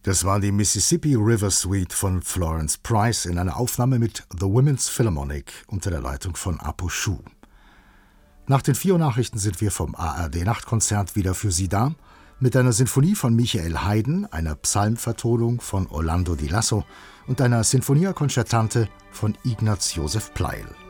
Das war die Mississippi River Suite von Florence Price in einer Aufnahme mit The Women's Philharmonic unter der Leitung von Apo Schuh. Nach den 4 Nachrichten sind wir vom ARD-Nachtkonzert wieder für Sie da, mit einer Sinfonie von Michael Haydn, einer Psalmvertonung von Orlando Di Lasso und einer Sinfonia Concertante von Ignaz Josef Pleyel.